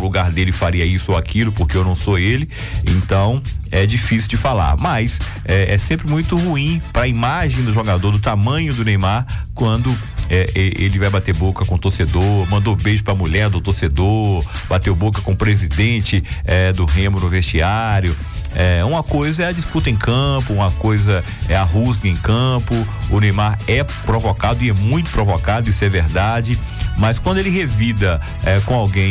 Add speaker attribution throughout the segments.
Speaker 1: lugar dele faria isso ou aquilo, porque eu não sou ele, então é difícil de falar, mas é sempre muito ruim para a imagem do jogador, do tamanho do Neymar, quando ele vai bater boca com o torcedor, mandou beijo pra mulher do torcedor, bateu boca com o presidente do Remo no vestiário. Uma coisa é a disputa em campo, uma coisa é a rusga em campo. O Neymar é provocado e é muito provocado, isso é verdade, mas quando ele revida com alguém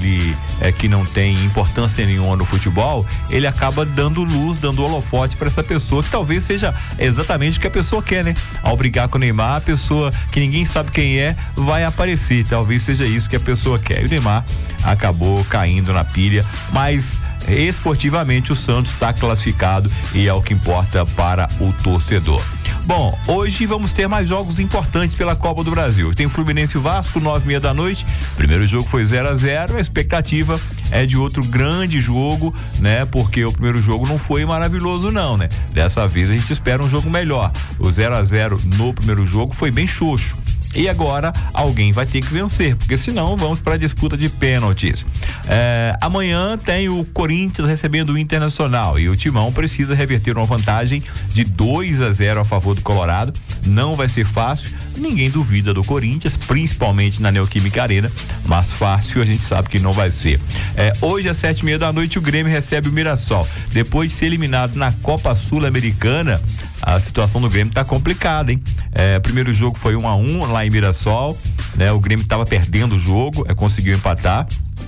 Speaker 1: que não tem importância nenhuma no futebol, ele acaba dando luz, dando holofote para essa pessoa, que talvez seja exatamente o que a pessoa quer, né? Ao brigar com o Neymar, a pessoa que ninguém sabe quem vai aparecer, talvez seja isso que a pessoa quer. E o Neymar acabou caindo na pilha, mas esportivamente o Santos está classificado e é o que importa para o torcedor. Bom, hoje vamos ter mais jogos importantes pela Copa do Brasil. Tem Fluminense e Vasco, 9h30 da noite. Primeiro jogo foi 0-0. A expectativa é de outro grande jogo, né? Porque o primeiro jogo não foi maravilhoso, não, né? Dessa vez a gente espera um jogo melhor. O 0-0 no primeiro jogo foi bem xoxo. E agora alguém vai ter que vencer, porque senão vamos para a disputa de pênaltis. Amanhã tem o Corinthians recebendo o Internacional e o Timão precisa reverter uma vantagem de 2-0 a favor do Colorado. Não vai ser fácil, ninguém duvida do Corinthians, principalmente na Neoquímica Arena, mas fácil a gente sabe que não vai ser. Hoje às 7h30 da noite o Grêmio recebe o Mirassol. Depois de ser eliminado na Copa Sul-Americana, a situação do Grêmio tá complicada, hein? Primeiro jogo foi 1-1 lá em Mirassol, né? O Grêmio tava perdendo o jogo, conseguiu empatar.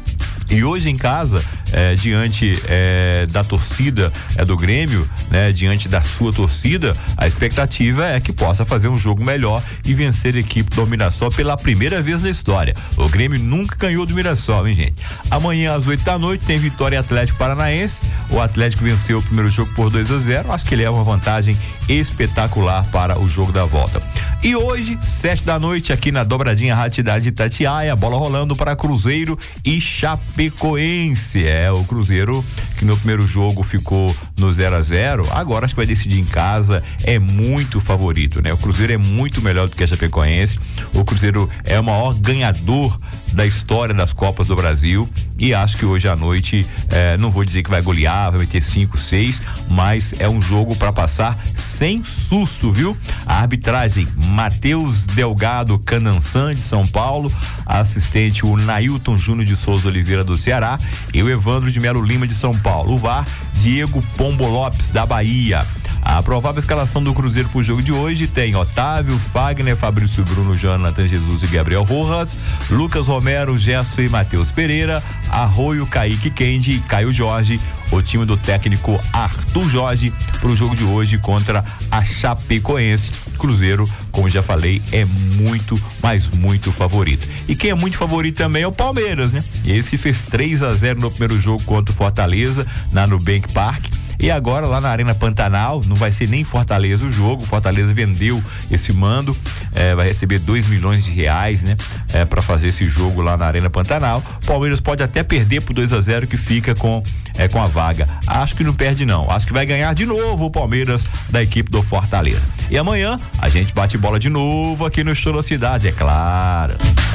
Speaker 1: E hoje em casa, diante da torcida do Grêmio, né, diante da sua torcida, a expectativa é que possa fazer um jogo melhor e vencer a equipe do Mirassol pela primeira vez na história. O Grêmio nunca ganhou do Mirassol, hein, gente? Amanhã às 8h da noite tem Vitória Atlético Paranaense. O Atlético venceu o primeiro jogo por 2-0. Acho que ele é uma vantagem espetacular para o jogo da volta. E hoje, 7h da noite, aqui na dobradinha Rádio Cidade Itatiaia, bola rolando para Cruzeiro e Chapecoense. O Cruzeiro que no primeiro jogo ficou no 0-0, agora acho que vai decidir em casa, é muito favorito, né? O Cruzeiro é muito melhor do que a Chapecoense. O Cruzeiro é o maior ganhador da história das Copas do Brasil e acho que hoje à noite, não vou dizer que vai golear, vai meter 5-6, mas é um jogo para passar sem susto, viu? A arbitragem, Matheus Delgado Canançan de São Paulo, assistente o Nailton Júnior de Souza Oliveira do Ceará e o Evandro de Melo Lima de São Paulo. O VAR, Diego Pombo Lopes da Bahia. A provável escalação do Cruzeiro pro jogo de hoje tem Otávio, Fagner, Fabrício Bruno, Jonathan Jesus e Gabriel Rojas, Lucas Romero, Gerson e Matheus Pereira, Arroio, Kaique Kendi e Caio Jorge, o time do técnico Arthur Jorge pro jogo de hoje contra a Chapecoense. Cruzeiro, como já falei, é muito, mas muito favorito. E quem é muito favorito também é o Palmeiras, né? Esse fez 3-0 no primeiro jogo contra o Fortaleza, na Nubank Park. E agora lá na Arena Pantanal, não vai ser nem Fortaleza o jogo, Fortaleza vendeu esse mando, vai receber R$2 milhões, né? Para fazer esse jogo lá na Arena Pantanal. Palmeiras pode até perder por 2-0 que fica com a vaga. Acho que não perde não, acho que vai ganhar de novo o Palmeiras da equipe do Fortaleza. E amanhã a gente bate bola de novo aqui no Show da Cidade, é claro.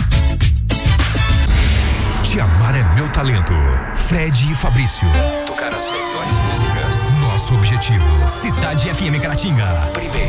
Speaker 2: Te amar é meu talento. Fred e Fabrício. Tocar as melhores músicas. Nosso objetivo, Cidade FM Caratinga. Primeiro.